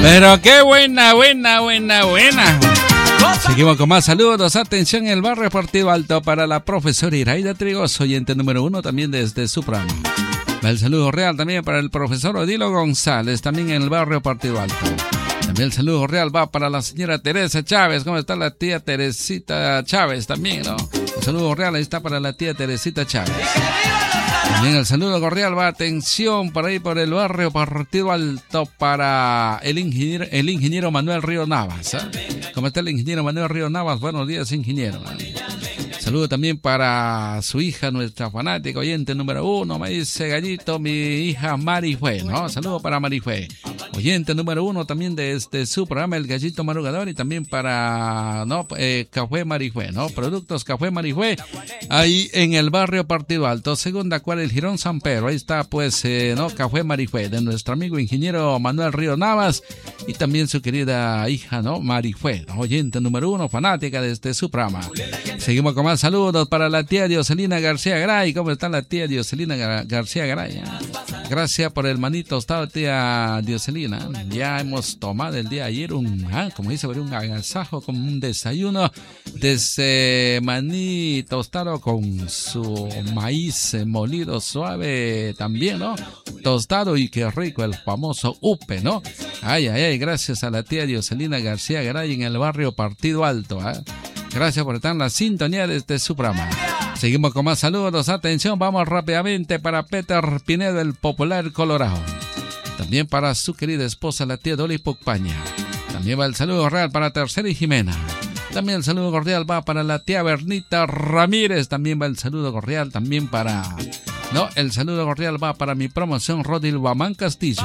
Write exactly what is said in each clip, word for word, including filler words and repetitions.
Pero qué buena, buena, buena, buena. Seguimos con más saludos. Atención, en el barrio Partido Alto para la profesora Iraida Trigos, oyente número uno también desde Suprama. El saludo real también para el profesor Odilo González, también en el barrio Partido Alto. También el saludo real va para la señora Teresa Chávez. ¿Cómo está la tía Teresita Chávez también, no? El saludo real ahí está para la tía Teresita Chávez. También el saludo cordial va, atención, por ahí por el barrio Partido Alto para el ingeniero, el ingeniero Manuel Río Navas. ¿eh? ¿Cómo está el ingeniero Manuel Río Navas? Buenos días, ingeniero. Saludo también para su hija, nuestra fanática, oyente número uno, me dice Gallito, mi hija Marifue, ¿no? Saludo para Marifue, oyente número uno también de este su programa, El Gallito Madrugador, y también para, ¿no? Eh, Café Marifue, ¿no? Productos Café Marifue, ahí en el barrio Partido Alto, segunda cuadra del Jirón San Pedro, ahí está pues, eh, ¿no? Café Marifue, de nuestro amigo ingeniero Manuel Río Navas, y también su querida hija, ¿no? Marifue, ¿no? Oyente número uno, fanática de este su programa. Seguimos con más saludos para la tía Dioselina García Garay. ¿Cómo está la tía Dioselina Gar García Garay? Gracias por el manito tostado, tía Dioselina. Ya hemos tomado el día de ayer un, ¿ah? como dice, un agasajo con un desayuno de ese maní tostado con su maíz molido suave también, ¿no? Tostado, y qué rico el famoso upe, ¿no? Ay, ay, ay, gracias a la tía Dioselina García Garay en el barrio Partido Alto, ¿eh? Gracias por estar en la sintonía de este su programa. Seguimos con más saludos. Atención, vamos rápidamente para Peter Pinedo, el popular Colorado. También para su querida esposa, la tía Dolly Pucpaña. También va el saludo real para Tercera y Jimena. También el saludo cordial va para la tía Bernita Ramírez. También va el saludo cordial también para... No, el saludo cordial va para mi promoción Rodil Guamán Castillo.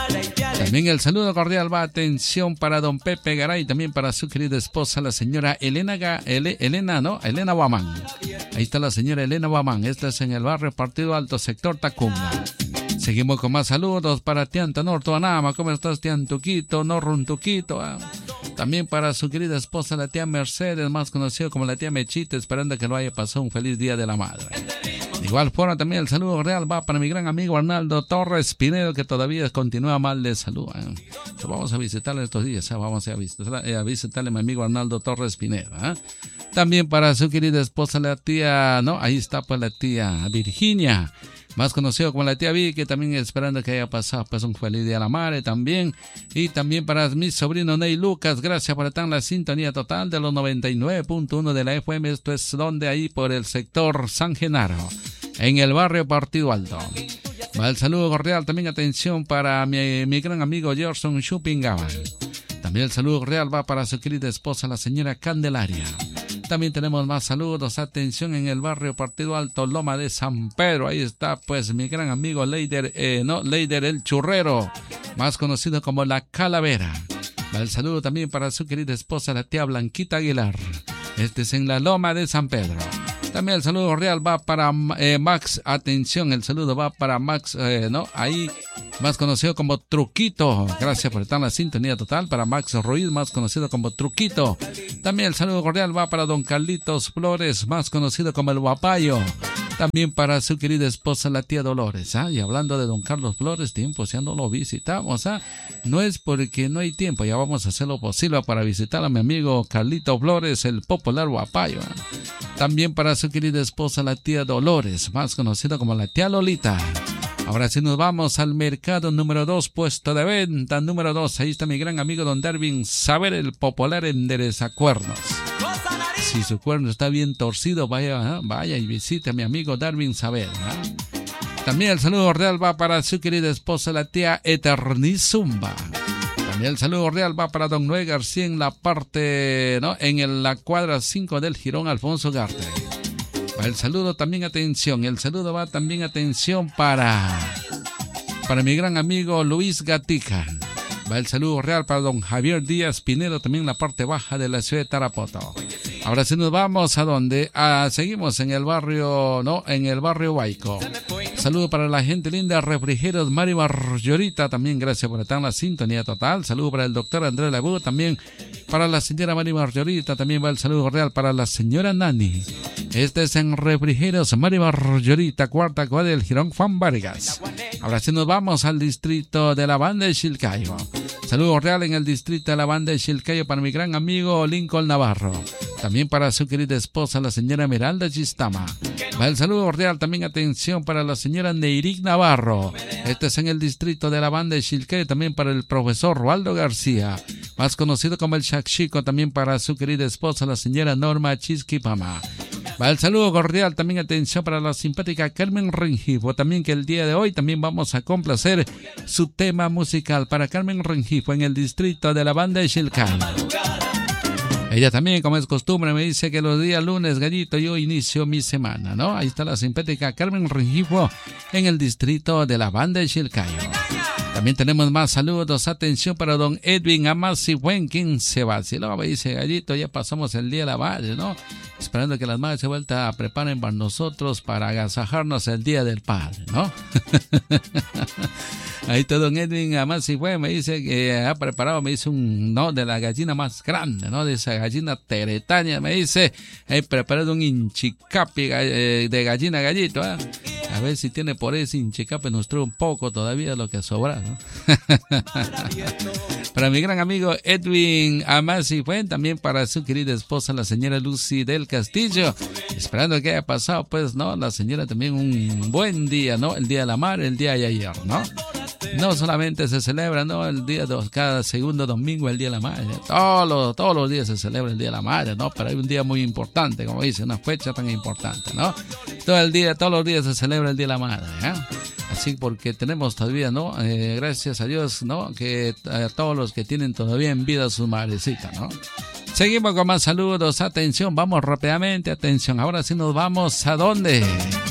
También el saludo cordial va, atención, para don Pepe Garay, también para su querida esposa, la señora Elena, Ga, Ele, Elena, ¿no? Elena Guamán. Ahí está la señora Elena Guamán. Esta es en el barrio Partido Alto, sector Tacunga. Seguimos con más saludos para Tianta Norto Anama. ¿Cómo estás, Tiantuquito? Norruntuquito. ¿eh? También para su querida esposa, la tía Mercedes, más conocida como la tía Mechita, esperando que lo haya pasado un feliz Día de la Madre. De igual forma, también el saludo real va para mi gran amigo Arnaldo Torres Pinedo, que todavía continúa mal de salud. ¿eh? Vamos a visitarle estos días, ¿eh? vamos a visitarle, a visitarle a mi amigo Arnaldo Torres Pinedo. ¿eh? También para su querida esposa, la tía, no, ahí está pues la tía Virginia, más conocido como la tía Vi, que también esperando que haya pasado pues un feliz Día de la Madre también. Y también para mi sobrino Ney Lucas, gracias por estar en la sintonía total de los noventa y nueve punto uno de la F M. Esto es donde ahí por el sector San Genaro, en el barrio Partido Alto. Va el saludo cordial, también atención para mi, mi gran amigo Gerson Chupingaban. También el saludo cordial va para su querida esposa, la señora Candelaria. También tenemos más saludos, atención, en el barrio Partido Alto, Loma de San Pedro. Ahí está pues mi gran amigo Leider, eh, no, Leider el Churrero, más conocido como La Calavera. Va el saludo también para su querida esposa, la tía Blanquita Aguilar. Este es en la Loma de San Pedro. También el saludo real va para eh, Max, atención, el saludo va para Max, eh, ¿no? Ahí, más conocido como Truquito. Gracias por estar en la sintonía total. Para Max Ruiz, más conocido como Truquito. También el saludo cordial va para don Carlitos Flores, más conocido como el Guapayo. También para su querida esposa, la tía Dolores. ¿ah? Y hablando de don Carlos Flores, tiempo ya no lo visitamos. ¿ah? No es porque no hay tiempo, ya vamos a hacer lo posible para visitar a mi amigo Carlito Flores, el popular Guapayo. ¿ah? También para su querida esposa, la tía Dolores, más conocida como la tía Lolita. Ahora sí nos vamos al mercado número dos, puesto de venta número dos. Ahí está mi gran amigo don Darwin Saber, el popular enderezacuernos. Si su cuerno está bien torcido, vaya, ¿eh? vaya y visite a mi amigo Darwin Saber. ¿eh? También el saludo real va para su querida esposa, la tía Eternizumba. También el saludo real va para don Noé García en la parte, ¿no? En el, la cuadra cinco del Jirón Alfonso Garte. El saludo también, atención, el saludo va también, atención, para, para mi gran amigo Luis Gatica. Va el saludo real para don Javier Díaz Pinedo, también en la parte baja de la ciudad de Tarapoto. Ahora sí nos vamos a donde, ah, seguimos en el barrio, no, en el barrio Huayco. Saludo para la gente linda, Refrigerios Mari Marjorita, también gracias por estar en la sintonía total. Saludo para el doctor Andrés Labú, también para la señora Mari Marjorita, también va el saludo real para la señora Nani. Este es en Refrigerios Mari Marjorita, cuarta cuadra del Jirón Juan Vargas. Ahora sí nos vamos al distrito de la Banda de Chilcayo. Saludo cordial en el distrito de la banda de Chilcayo para mi gran amigo Lincoln Navarro. También para su querida esposa, la señora Miralda Chistama. Va el saludo cordial, también atención para la señora Neiric Navarro. Este es en el distrito de la banda de Chilcayo, también para el profesor Rualdo García, más conocido como el Chachico, también para su querida esposa, la señora Norma Chisquipama. Va el saludo cordial, también atención para la simpática Carmen Rengifo, también que el día de hoy también vamos a complacer su tema musical para Carmen Rengifo en el distrito de la banda de Chilcayo. Ella también, como es costumbre, me dice que los días lunes, gallito, yo inicio mi semana, ¿no? Ahí está la simpática Carmen Rengifo en el distrito de la banda de Chilcayo. También tenemos más saludos. Atención para don Edwin Amasi Buen, se vaciló. Me dice, gallito, ya pasamos el día de la madre, ¿no? Esperando que las madres de vuelta preparen para nosotros para agasajarnos el día del padre, ¿no? Ahí está don Edwin Amasi Buen, me dice que ha preparado, me dice un, no, de la gallina más grande, ¿no? De esa gallina teretaña, me dice, he preparado un hinchicapi de gallina gallito, ¿eh? A ver si tiene por ese hinchicapi, nos trae un poco todavía lo que sobra, ¿no? Para mi gran amigo Edwin Amasi Buen, también para su querida esposa, la señora Lucy del Castillo, esperando que haya pasado, pues, ¿no? La señora también un buen día, ¿no? El día de la madre, el día de ayer, ¿no? No solamente se celebra, ¿no? El día de cada segundo domingo, el día de la madre. Todos los, todos los días se celebra el día de la madre, ¿no? Pero hay un día muy importante, como dice, una fecha tan importante, ¿no? Todo el día, todos los días se celebra el día de la madre, ¿eh? Así porque tenemos todavía, ¿no? Eh, gracias a Dios, ¿no? Que a todos los que tienen todavía en vida a su madrecita, ¿no? Seguimos con más saludos. Atención, vamos rápidamente, atención. Ahora sí nos vamos, ¿a dónde?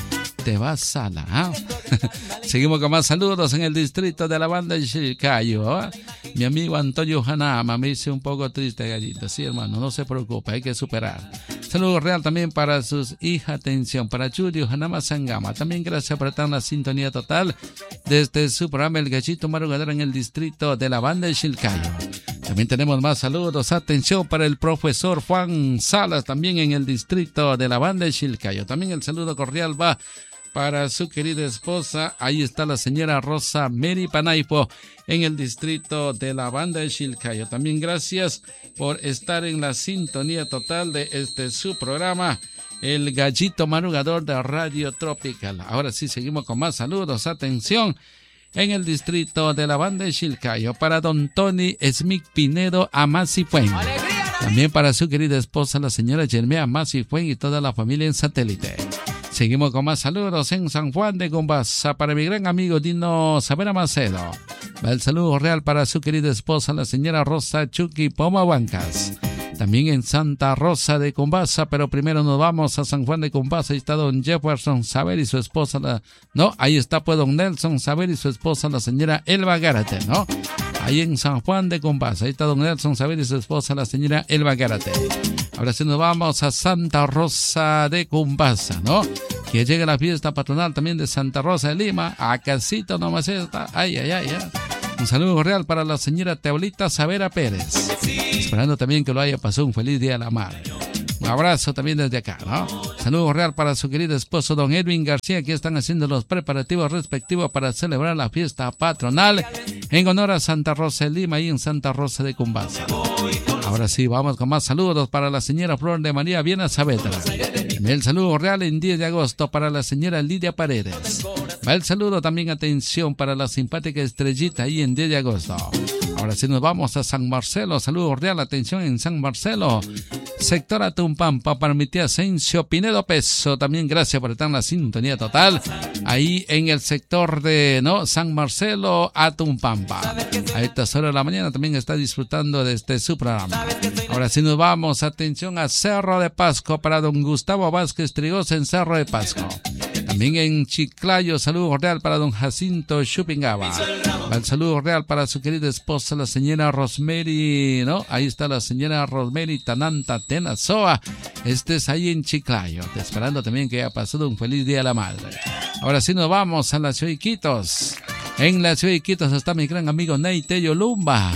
Te vas a la... ¿ah? Seguimos con más saludos en el distrito de la banda de Chilcayo, ¿eh? Mi amigo Antonio Hanama me dice un poco triste, gallito. Sí, hermano, no se preocupe, hay que superar. Saludos real también para sus hijas, atención, para Julio Hanama Sangama. También gracias por estar en la sintonía total desde su programa El Gallito Madrugador en el distrito de la banda de Chilcayo. También tenemos más saludos, atención para el profesor Juan Salas, también en el distrito de la banda de Chilcayo. También el saludo cordial va para su querida esposa, ahí está la señora Rosa Mary Panaipo en el distrito de la banda de Chilcayo. También gracias por estar en la sintonía total de este su programa, El Gallito Madrugador de Radio Tropical. Ahora sí, seguimos con más saludos, atención, en el distrito de la banda de Chilcayo, para don Tony Smith Pinedo Amasi Fuen. También para su querida esposa, la señora Jermea Amasi Fuen y toda la familia en satélite. Seguimos con más saludos en San Juan de Cumbasa para mi gran amigo Dino Savera Macedo. El saludo real para su querida esposa, la señora Rosa Chucky Poma Huancas. También en Santa Rosa de Cumbasa, pero primero nos vamos a San Juan de Cumbasa. Ahí está don Jefferson Saber y su esposa, la... no, ahí está pues don Nelson Saber y su esposa, la señora Elba Gárate, ¿no? Ahí en San Juan de Cumbasa, ahí está don Nelson Saber y su esposa, la señora Elba Gárate. Ahora sí nos vamos a Santa Rosa de Cumbasa, ¿no? Que llegue la fiesta patronal también de Santa Rosa de Lima. A casito nomás está. Ay, ay, ay, ay. Un saludo cordial para la señora Teolita Savera Pérez. Esperando también que lo haya pasado un feliz día de la madre. Un abrazo también desde acá, ¿no? Saludo cordial para su querido esposo, don Edwin García, que están haciendo los preparativos respectivos para celebrar la fiesta patronal en honor a Santa Rosa de Lima y en Santa Rosa de Cumbasa. Ahora sí, vamos con más saludos para la señora Flor de María Viena Saavedra. El saludo real en diez de agosto para la señora Lidia Paredes. Va el saludo también, atención, para la simpática Estrellita ahí en diez de agosto. Ahora sí nos vamos a San Marcelo. Saludo real, atención en San Marcelo. Sector Atumpampa para mi tía Asensio Pinedo Peso. También gracias por estar en la sintonía total. Ahí en el sector de no San Marcelo, Atumpampa. A estas horas de la mañana también está disfrutando de este su programa. Ahora sí nos vamos, atención, a Cerro de Pasco para don Gustavo Vázquez Trigosa en Cerro de Pasco. También en Chiclayo, saludo cordial para don Jacinto Chupingaba. El saludo real para su querida esposa, la señora Rosemary, ¿no? Ahí está la señora Rosemary Tananta Tenazoa. Este es ahí en Chiclayo. Te esperando también que haya pasado un feliz día a la madre. Ahora sí nos vamos a la ciudad de Iquitos. En la ciudad de Iquitos está mi gran amigo Neitello Lumba,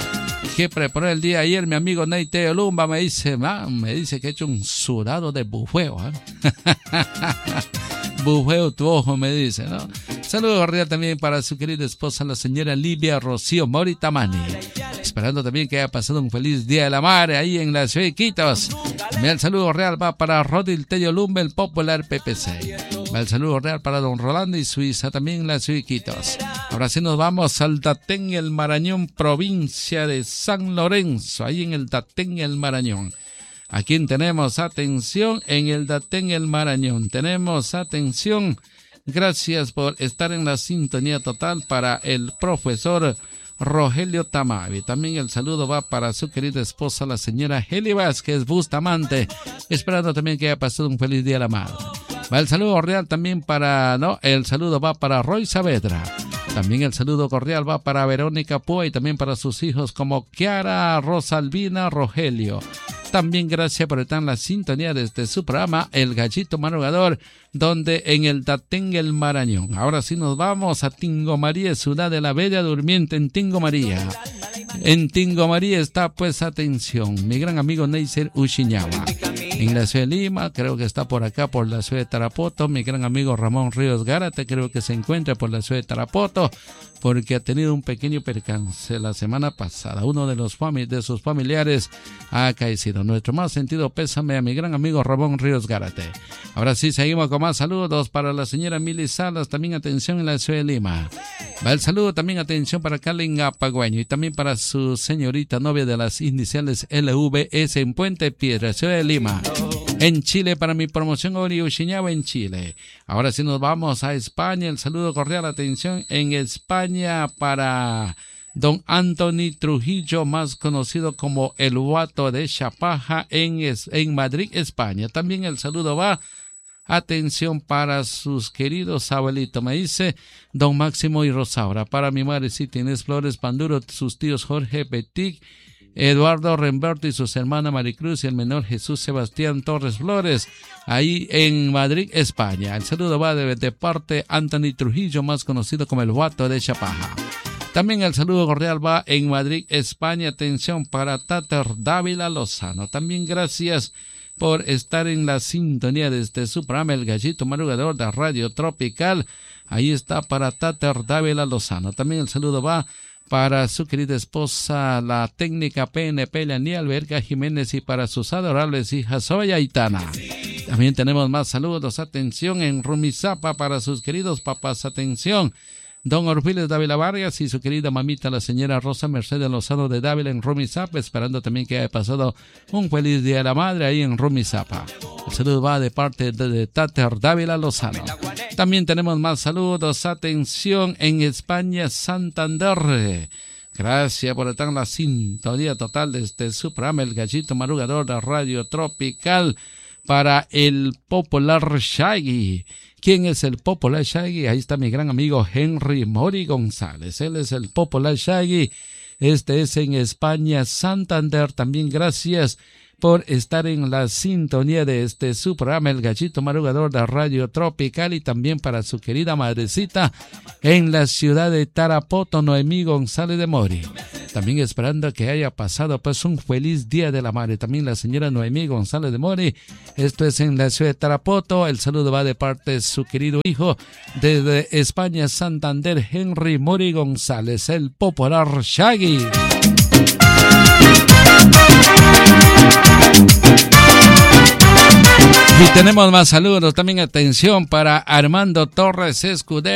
que preparó el día de ayer. Mi amigo Neitello Lumba me dice, ah, me dice que ha hecho un sudado de bufeo, ¿eh? bufeo tu ojo, me dice, ¿no? Saludo cordial también para su querida esposa, la señora Livia Rocío Moritamani. Esperando también que haya pasado un feliz Día de la Madre ahí en la ciudad de Iquitos. También el saludo real va para Rodil Tello Lumbe, el popular P P C. El saludo real para don Rolando y Suiza, también en la ciudad de Iquitos. Ahora sí nos vamos al Datén, el Marañón, provincia de San Lorenzo, ahí en el Datén, el Marañón. Aquí tenemos atención en el Datén, el Marañón. Tenemos atención. Gracias por estar en la sintonía total para el profesor Rogelio Tamavi. También el saludo va para su querida esposa, la señora Heli Vázquez Bustamante. Esperando también que haya pasado un feliz día a la madre. Va el saludo cordial también para, no, el saludo va para Roy Saavedra. También el saludo cordial va para Verónica Púa y también para sus hijos como Kiara, Rosalvina, Rogelio. También gracias por estar en la sintonía desde su programa El Gallito Madrugador, donde en el Datén, el Marañón. Ahora sí nos vamos a Tingo María, ciudad de la Bella Durmiente, en Tingo María. En Tingo María está, pues, atención, mi gran amigo Neisser Ushiñawa. En la ciudad de Lima, creo que está por acá, por la ciudad de Tarapoto. Mi gran amigo Ramón Ríos Gárate, creo que se encuentra por la ciudad de Tarapoto, porque ha tenido un pequeño percance la semana pasada. Uno de los fami- de sus familiares ha caído. Nuestro más sentido pésame a mi gran amigo Ramón Ríos Gárate. Ahora sí, seguimos con más saludos para la señora Mili Salas, también atención en la ciudad de Lima. Va el saludo también, atención para Carlen Apagüeño y también para su señorita novia de las iniciales L V S en Puente Piedra, ciudad de Lima. En Chile, para mi promoción Ori Ushiñawa en Chile. Ahora sí nos vamos a España. El saludo cordial, atención, en España para don Anthony Trujillo, más conocido como el Guato de Chapaja en, en Madrid, España. También el saludo va, atención, para sus queridos abuelitos. Me dice don Máximo y Rosaura. Para mi madrecita Inés Flores Panduro, sus tíos Jorge Petit, Eduardo Remberto y sus hermanas Maricruz y el menor Jesús Sebastián Torres Flores, ahí en Madrid, España. El saludo va de, de parte Anthony Trujillo, más conocido como el Guato de Chapaja. También el saludo cordial va en Madrid, España. Atención para Tater Dávila Lozano. También gracias por estar en la sintonía desde su programa El Gallito Madrugador de Radio Tropical. Ahí está para Tater Dávila Lozano. También el saludo va para su querida esposa, la técnica P N P, Leanía Alberga Jiménez, y para sus adorables hijas Zoya y Tana. También tenemos más saludos, atención, en Rumizapa para sus queridos papás, atención, don Orfiles Dávila Vargas y su querida mamita, la señora Rosa Mercedes Lozano de Dávila en Rumizapa, esperando también que haya pasado un feliz día de la madre ahí en Rumizapa. El saludo va de parte de, de Tater Dávila Lozano. También tenemos más saludos, atención, en España, Santander. Gracias por estar en la sintonía total desde su programa El Gallito Madrugador de Radio Tropical para el popular Shaggy. ¿Quién es el popular Shaggy? Ahí está mi gran amigo Henry Mori González. Él es el popular Shaggy. Este es en España, Santander. También gracias por estar en la sintonía de este su programa El Gallito Madrugador de Radio Tropical, y también para su querida madrecita en la ciudad de Tarapoto, Noemí González de Mori. También esperando que haya pasado pues un feliz día de la madre. También la señora Noemí González de Mori. Esto es en la ciudad de Tarapoto. El saludo va de parte de su querido hijo desde España, Santander, Henry Mori González, el popular Shaggy. Y tenemos más saludos, también atención para Armando Torres Escudero.